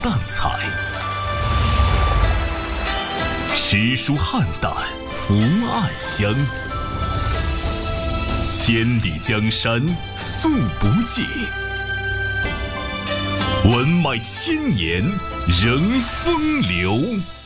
淡彩。诗书汉代图爱乡，千里江山素不尽，文脉千年仍风流。